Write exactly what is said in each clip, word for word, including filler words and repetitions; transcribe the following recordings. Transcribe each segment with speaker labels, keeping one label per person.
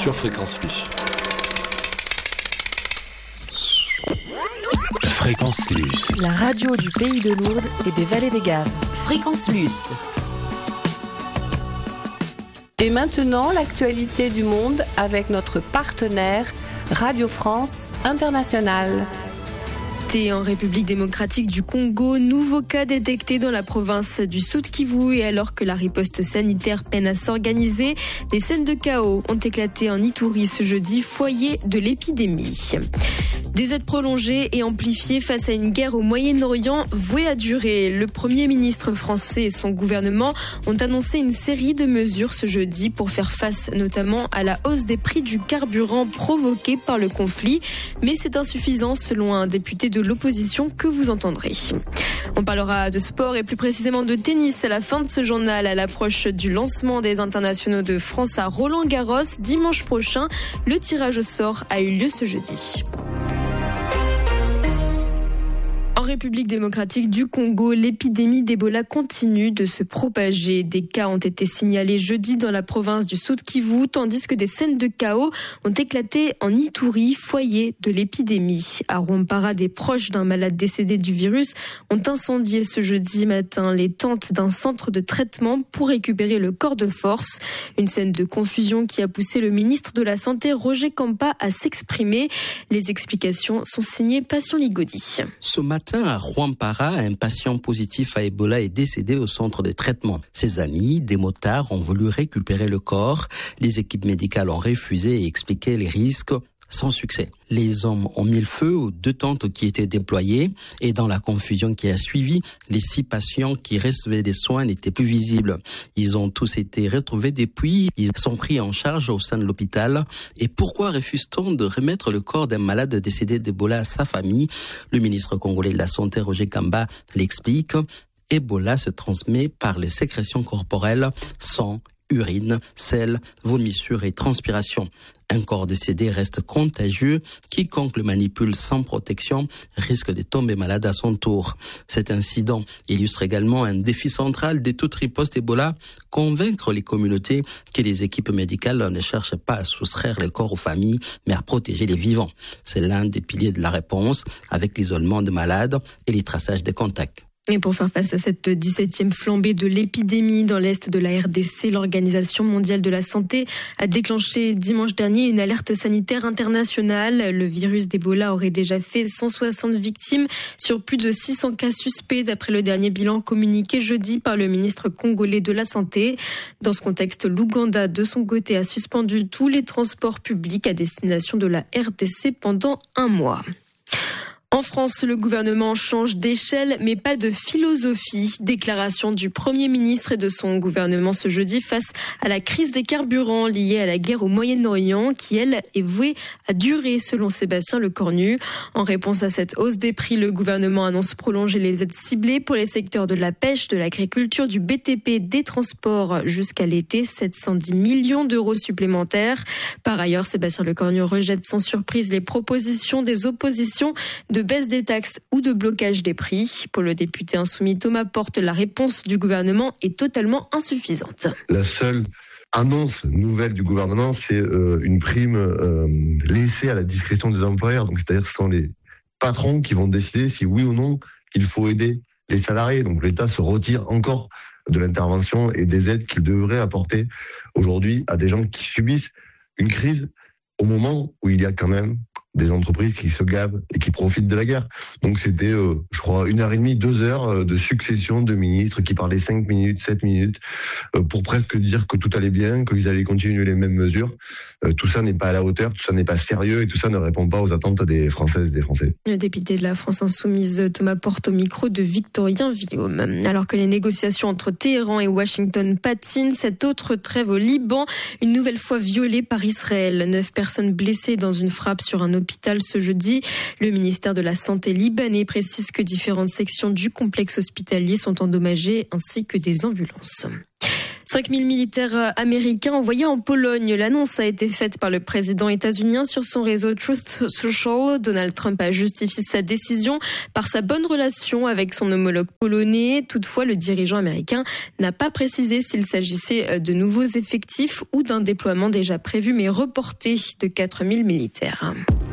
Speaker 1: sur Fréquence Plus.
Speaker 2: Fréquence Luce.
Speaker 3: La radio du pays de Lourdes et des vallées des Gaves.
Speaker 4: Fréquence Luce.
Speaker 5: Et maintenant, l'actualité du monde avec notre partenaire Radio France Internationale.
Speaker 3: En République démocratique du Congo, nouveau cas détecté dans la province du Sud-Kivu et alors que la riposte sanitaire peine à s'organiser, des scènes de chaos ont éclaté en Ituri ce jeudi, foyer de l'épidémie. Des aides prolongées et amplifiées face à une guerre au Moyen-Orient vouée à durer. Le Premier ministre français et son gouvernement ont annoncé une série de mesures ce jeudi pour faire face notamment à la hausse des prix du carburant provoquée par le conflit. Mais c'est insuffisant selon un député de l'opposition que vous entendrez. On parlera de sport et plus précisément de tennis à la fin de ce journal à l'approche du lancement des internationaux de France à Roland-Garros dimanche prochain. Le tirage au sort a eu lieu ce jeudi. En République démocratique du Congo, l'épidémie d'Ebola continue de se propager. Des cas ont été signalés jeudi dans la province du Sud-Kivu, tandis que des scènes de chaos ont éclaté en Ituri, foyer de l'épidémie. À Rwampara, des proches d'un malade décédé du virus ont incendié ce jeudi matin les tentes d'un centre de traitement pour récupérer le corps de force. Une scène de confusion qui a poussé le ministre de la Santé, Roger Kampa, à s'exprimer. Les explications sont signées Passion Ligodi.
Speaker 6: Ce matin, à Rwampara, un patient positif à Ebola est décédé au centre de traitement. Ses amis, des motards, ont voulu récupérer le corps. Les équipes médicales ont refusé et expliqué les risques. Sans succès. Les hommes ont mis le feu aux deux tentes qui étaient déployées et dans la confusion qui a suivi, les six patients qui recevaient des soins n'étaient plus visibles. Ils ont tous été retrouvés depuis, ils sont pris en charge au sein de l'hôpital. Et pourquoi refuse-t-on de remettre le corps d'un malade décédé d'Ebola à sa famille? Le ministre congolais de la Santé, Roger Kamba, l'explique. Ebola se transmet par les sécrétions corporelles, sang, urine, sel, vomissure et transpiration. Un corps décédé reste contagieux. Quiconque le manipule sans protection risque de tomber malade à son tour. Cet incident illustre également un défi central de toute riposte Ebola, convaincre les communautés que les équipes médicales ne cherchent pas à soustraire les corps aux familles, mais à protéger les vivants. C'est l'un des piliers de la réponse, avec l'isolement des malades et les traçages des contacts.
Speaker 3: Et pour faire face à cette dix-septième flambée de l'épidémie dans l'est de la R D C, l'Organisation mondiale de la santé a déclenché dimanche dernier une alerte sanitaire internationale. Le virus d'Ebola aurait déjà fait cent soixante victimes sur plus de six cents cas suspects d'après le dernier bilan communiqué jeudi par le ministre congolais de la Santé. Dans ce contexte, l'Ouganda, de son côté, a suspendu tous les transports publics à destination de la R D C pendant un mois. En France, le gouvernement change d'échelle, mais pas de philosophie. Déclaration du Premier ministre et de son gouvernement ce jeudi face à la crise des carburants liée à la guerre au Moyen-Orient, qui, elle, est vouée à durer, selon Sébastien Lecornu. En réponse à cette hausse des prix, le gouvernement annonce prolonger les aides ciblées pour les secteurs de la pêche, de l'agriculture, du B T P, des transports jusqu'à l'été, sept cent dix millions d'euros supplémentaires. Par ailleurs, Sébastien Lecornu rejette sans surprise les propositions des oppositions de baisse des taxes ou de blocage des prix. Pour le député insoumis Thomas Porte, la réponse du gouvernement est totalement insuffisante.
Speaker 7: La seule annonce nouvelle du gouvernement, c'est euh, une prime euh, laissée à la discrétion des employeurs. Donc, c'est-à-dire que ce sont les patrons qui vont décider si oui ou non il faut aider les salariés. Donc l'État se retire encore de l'intervention et des aides qu'il devrait apporter aujourd'hui à des gens qui subissent une crise au moment où il y a quand même des entreprises qui se gavent et qui profitent de la guerre. Donc c'était, euh, je crois, une heure et demie, deux heures euh, de succession de ministres qui parlaient cinq minutes, sept minutes, euh, pour presque dire que tout allait bien, qu'ils allaient continuer les mêmes mesures. Euh, tout ça n'est pas à la hauteur, tout ça n'est pas sérieux et tout ça ne répond pas aux attentes des Françaises et des Français.
Speaker 3: Le député de la France Insoumise, Thomas Porte, au micro de Victorien Villaume. Alors que les négociations entre Téhéran et Washington patinent, cette autre trêve au Liban, une nouvelle fois violée par Israël. Neuf personnes blessées dans une frappe sur un hôpital ce jeudi. Le ministère de la Santé libanais précise que différentes sections du complexe hospitalier sont endommagées ainsi que des ambulances. cinq mille militaires américains envoyés en Pologne. L'annonce a été faite par le président états-unien sur son réseau Truth Social. Donald Trump a justifié sa décision par sa bonne relation avec son homologue polonais. Toutefois, le dirigeant américain n'a pas précisé s'il s'agissait de nouveaux effectifs ou d'un déploiement déjà prévu mais reporté de quatre mille militaires.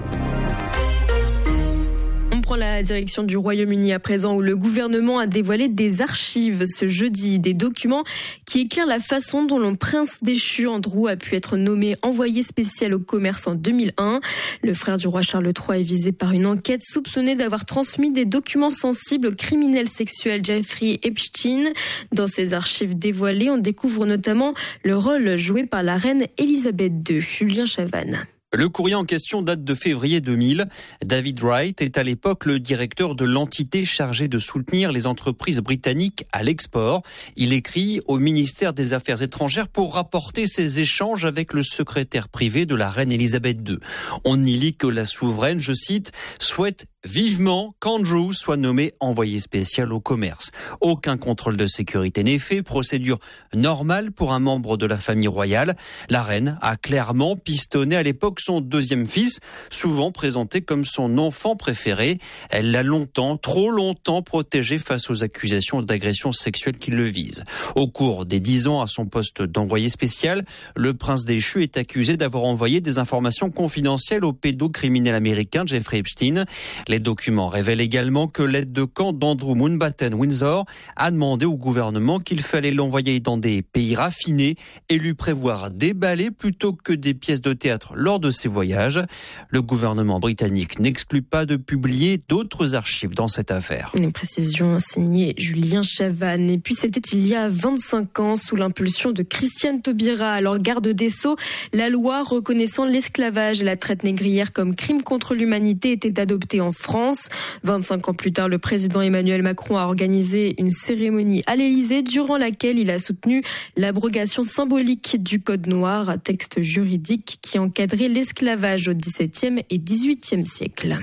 Speaker 3: On prend la direction du Royaume-Uni à présent où le gouvernement a dévoilé des archives ce jeudi, des documents qui éclairent la façon dont le prince déchu Andrew a pu être nommé envoyé spécial au commerce en deux mille un. Le frère du roi Charles trois est visé par une enquête soupçonnée d'avoir transmis des documents sensibles au criminel sexuel Jeffrey Epstein. Dans ces archives dévoilées, on découvre notamment le rôle joué par la reine Elisabeth deux. Julien Chavannes.
Speaker 1: Le courrier en question date de février deux mille. David Wright est à l'époque le directeur de l'entité chargée de soutenir les entreprises britanniques à l'export. Il écrit au ministère des Affaires étrangères pour rapporter ses échanges avec le secrétaire privé de la reine Elisabeth deux. On y lit que la souveraine, je cite, souhaite vivement qu'Andrew soit nommé envoyé spécial au commerce. Aucun contrôle de sécurité n'est fait, procédure normale pour un membre de la famille royale. La reine a clairement pistonné à l'époque son deuxième fils, souvent présenté comme son enfant préféré. Elle l'a longtemps, trop longtemps protégé face aux accusations d'agression sexuelle qui le visent. Au cours des dix ans à son poste d'envoyé spécial, le prince déchu est accusé d'avoir envoyé des informations confidentielles au pédocriminel américain Jeffrey Epstein. Les documents révèlent également que l'aide de camp d'Andrew Mountbatten Windsor a demandé au gouvernement qu'il fallait l'envoyer dans des pays raffinés et lui prévoir des ballets plutôt que des pièces de théâtre lors de ses voyages. Le gouvernement britannique n'exclut pas de publier d'autres archives dans cette affaire.
Speaker 3: Une précision signée Julien Chavannes. Et puis c'était il y a vingt-cinq ans, sous l'impulsion de Christiane Taubira, alors garde des Sceaux, la loi reconnaissant l'esclavage et la traite négrière comme crime contre l'humanité était adoptée en France. vingt-cinq ans plus tard, le président Emmanuel Macron a organisé une cérémonie à l'Élysée durant laquelle il a soutenu l'abrogation symbolique du Code noir, texte juridique qui encadrait l'esclavage au dix-septième et dix-huitième siècle.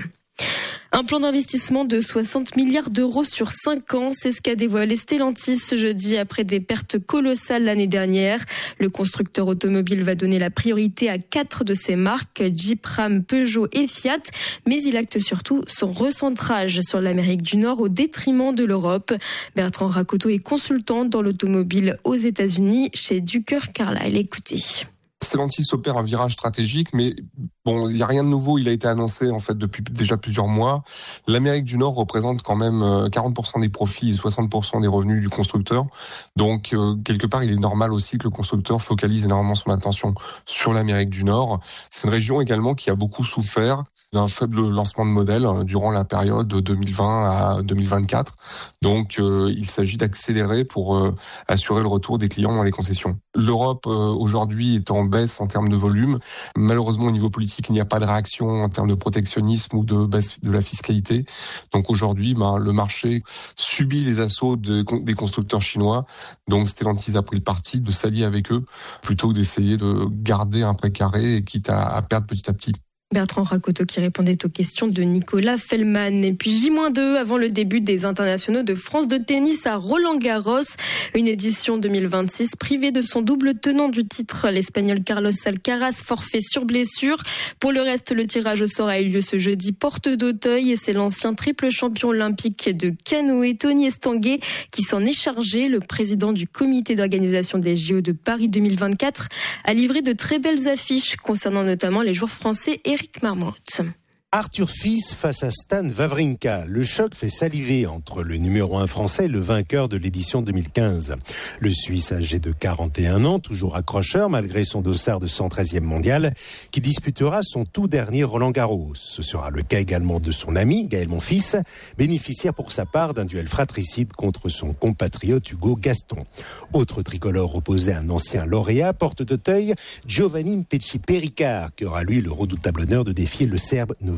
Speaker 3: Un plan d'investissement de soixante milliards d'euros sur cinq ans, c'est ce qu'a dévoilé Stellantis ce jeudi après des pertes colossales l'année dernière. Le constructeur automobile va donner la priorité à quatre de ses marques, Jeep, Ram, Peugeot et Fiat, mais il acte surtout son recentrage sur l'Amérique du Nord au détriment de l'Europe. Bertrand Rakoto est consultant dans l'automobile aux États-Unis chez Ducker Carlyle. Écoutez.
Speaker 2: Stellantis opère un virage stratégique, mais bon, il n'y a rien de nouveau. Il a été annoncé en fait depuis déjà plusieurs mois. L'Amérique du Nord représente quand même quarante pour cent des profits et soixante pour cent des revenus du constructeur. Donc, euh, quelque part, il est normal aussi que le constructeur focalise énormément son attention sur l'Amérique du Nord. C'est une région également qui a beaucoup souffert d'un faible lancement de modèles durant la période deux mille vingt à deux mille vingt-quatre. Donc, euh, il s'agit d'accélérer pour euh, assurer le retour des clients dans les concessions. L'Europe, euh, aujourd'hui, est en baisse en termes de volume. Malheureusement, au niveau politique, il n'y a pas de réaction en termes de protectionnisme ou de baisse de la fiscalité. Donc aujourd'hui, ben, le marché subit les assauts de, des constructeurs chinois. Donc Stellantis a pris le parti de s'allier avec eux plutôt que d'essayer de garder un précaré et quitte à, à perdre petit à petit.
Speaker 3: Bertrand Rakoto qui répondait aux questions de Nicolas Fellman. Et puis J deux avant le début des internationaux de France de tennis à Roland-Garros. Une édition deux mille vingt-six privée de son double tenant du titre, l'Espagnol Carlos Alcaraz, forfait sur blessure. Pour le reste, le tirage au sort a eu lieu ce jeudi porte d'Auteuil et c'est l'ancien triple champion olympique de canoë Tony Estanguet qui s'en est chargé. Le président du comité d'organisation des J O de Paris deux mille vingt-quatre a livré de très belles affiches concernant notamment les joueurs français et Eric Marmotte.
Speaker 4: Arthur Fils face à Stan Wawrinka. Le choc fait saliver entre le numéro un français et le vainqueur de l'édition deux mille quinze. Le Suisse âgé de quarante et un ans, toujours accrocheur malgré son dossard de cent treizième mondial, qui disputera son tout dernier Roland-Garros. Ce sera le cas également de son ami, Gaël Monfils, bénéficiaire pour sa part d'un duel fratricide contre son compatriote Hugo Gaston. Autre tricolore opposé à un ancien lauréat, porte d'Auteuil, Giovanni Mpetshi Pericard, qui aura lui le redoutable honneur de défier le Serbe Novak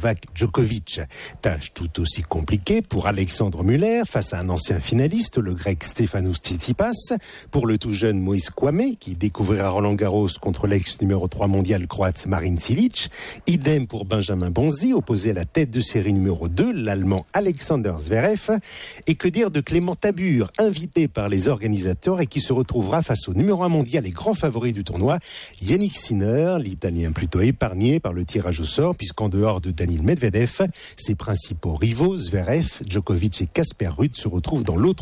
Speaker 4: Novak Djokovic. Tâche tout aussi compliquée pour Alexandre Muller face à un ancien finaliste, le grec Stefanos Tsitsipas. Pour le tout jeune Moïse Kouamé, qui découvrira Roland Garros contre l'ex numéro trois mondial croate Marin Cilic. Idem pour Benjamin Bonzi, opposé à la tête de série numéro deux, l'Allemand Alexander Zverev. Et que dire de Clément Tabur, invité par les organisateurs et qui se retrouvera face au numéro un mondial et grand favori du tournoi, Yannick Sinner, l'Italien plutôt épargné par le tirage au sort, puisqu'en dehors de Daniil Medvedev, ses principaux rivaux, Zverev, Djokovic et Casper Ruud, se retrouvent dans l'autre